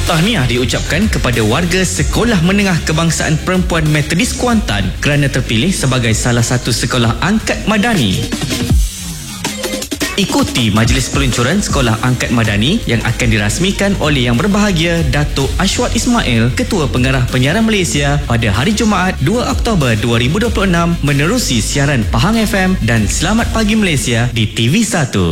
Tahniah diucapkan kepada warga Sekolah Menengah Kebangsaan Perempuan Metodis Kuantan kerana terpilih sebagai salah satu sekolah angkat madani. Ikuti majlis peluncuran Sekolah Angkat Madani yang akan dirasmikan oleh Yang Berbahagia Datuk Ashwat Ismail, Ketua Pengarah Penyiaran Malaysia pada hari Jumaat 2 Oktober 2026 menerusi siaran Pahang FM dan Selamat Pagi Malaysia di TV1.